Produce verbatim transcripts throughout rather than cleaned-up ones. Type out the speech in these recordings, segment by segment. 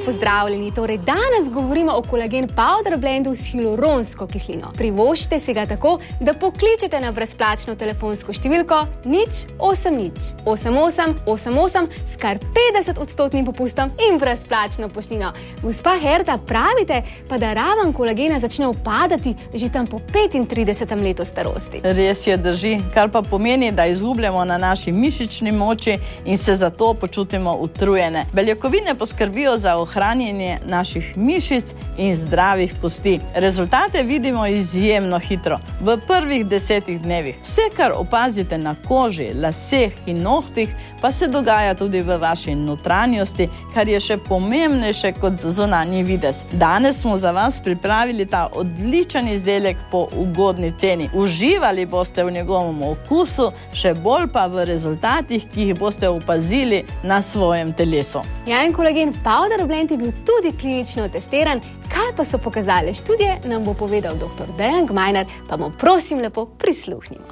pozdravljeni. Torej, danes govorimo o kolagen powder blendu s hialuronsko kislino. Privoščite si ga tako, da pokličete na brezplačno telefonsko številko nič osem nič osem osem osem osem s kar petdeset odstotnim popustom in brezplačno poštnino. Gospa Herta, pravite pa, da raven kolagena začne upadati že tam po petintridesetem letu starosti. Res je, drži, kar pa pomeni, da izgubljamo na naši mišični moči in se zato počutimo utrujene. Beljakovine poskrbijo za ohranjanje naših mišic in zdravih kosti. Rezultate vidimo izjemno hitro, v prvih desetih dnevih. Vse, kar opazite na koži, laseh in nohtih, pa se dogaja tudi v vaši notranjosti, kar je še pomembnejše kot zunanji videz. Danes smo za vas pripravili ta odličen izdelek po ugodni ceni. Uživali boste v njegovem okusu, še bolj pa v rezultatih, ki jih boste opazili na svojem telesu. Ja, in kolagen powder blend je bil tudi klinično testiran. Kaj pa so pokazale študije, nam bo povedal doktor Dejan Gmajner, pa mu prosim lepo prisluhnimo.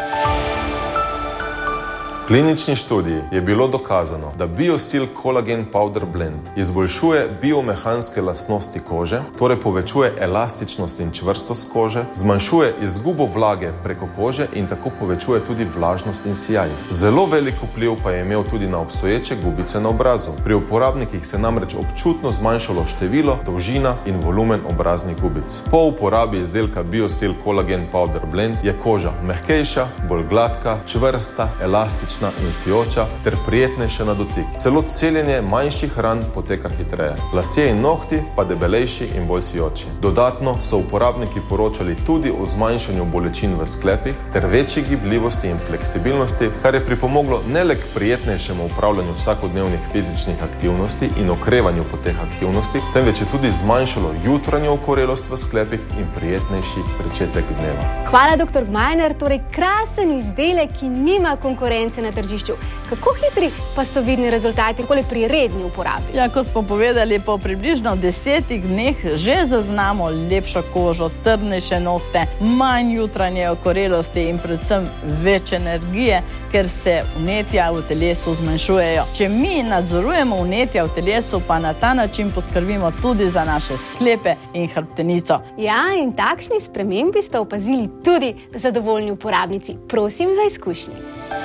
V klinični študiji je bilo dokazano, da BioSteel Collagen Powder Blend izboljšuje biomehanske lastnosti kože, torej povečuje elastičnost in čvrstost kože, zmanjšuje izgubo vlage preko kože in tako povečuje tudi vlažnost in sijaj. Zelo velik vpliv pa je imel tudi na obstoječe gubice na obrazu. Pri uporabnikih se namreč občutno zmanjšalo število, dolžina in volumen obraznih gubic. Po uporabi izdelka BioSteel Collagen Powder Blend je koža mehkejša, bolj gladka, čvrsta, elastična in sijoča ter prijetnejša na dotik. Celo celjenje manjših ran poteka hitreje. Lasje in nohti pa debelejši in bolj sijoči. Dodatno so uporabniki poročali tudi o zmanjšanju bolečin v sklepih ter večji gibljivosti in fleksibilnosti, kar je pripomoglo ne le k prijetnejšemu upravljanju vsakodnevnih fizičnih aktivnosti in okrevanju po teh aktivnostih, temveč je tudi zmanjšalo jutranjo okorelost v sklepih in prijetnejši pričetek dneva. Hvala, doktor Gmajner. Torej, krasen izdelek, ki nima konkurence na tržišču. Kako hitri pa so vidni rezultati pri redni uporabi? Ja, ko smo povedali, po približno desetih dneh že zaznamo lepšo kožo, trdnejše nohte, manj jutranje okorelosti in predvsem več energije, ker se vnetja v telesu zmanjšujejo. Če mi nadzorujemo vnetja v telesu, pa na ta način poskrbimo tudi za naše sklepe in hrbtenico. Ja, in takšni spremembi sta opazili tudi zadovoljni uporabnici. Prosim za izkušnje.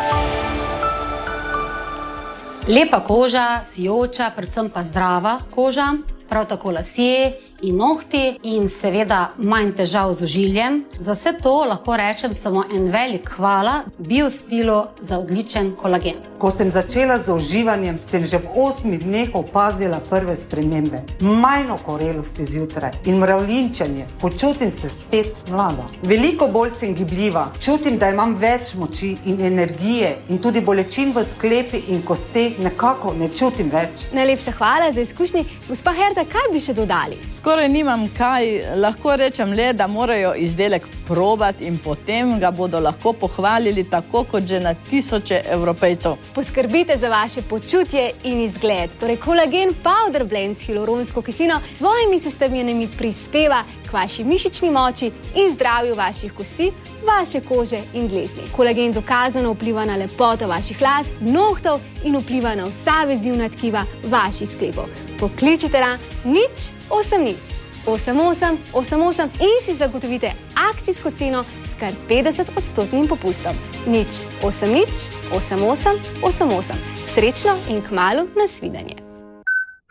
Lepa koža, sijoča, predvsem pa zdrava koža, prav tako lasje in nohti in seveda manj težav z ožiljem. Za vse to lahko rečem samo en velik hvala BioSteelu za odličen kolagen. Ko sem začela z uživanjem, sem že v osmih dneh opazila prve spremembe. Manj okorelosti zjutraj in mravljinčenje. Počutim se spet mlada. Veliko bolj sem gibljiva. Čutim, da imam več moči in energije in tudi bolečin v sklepi in kosteh nekako ne čutim več. Najlepša hvala za izkušnji. Gospa Herta, kaj bi še dodali? Skoraj nimam kaj, lahko rečem le, da morajo izdelek probati in potem ga bodo lahko pohvalili tako kot že na tisoče Evropejcev. Poskrbite za vaše počutje in izgled. Torej, kolagen powder blend s hialuronsko kislino s svojimi sestavinami prispeva k vaši mišični moči in zdravju vaših kosti, vaše kože in dlesni. Kolagen dokazano vpliva na lepoto vaših las, nohtov in vpliva na vsa vezivna tkiva vaših sklepov. Pokličite na nič osem nič osem osem osem osem in si zagotovite akcijsko ceno s kar petdeset odstotnim popustom. nič osem nič osem osem osem osem. Srečno in kmalu nasvidenje.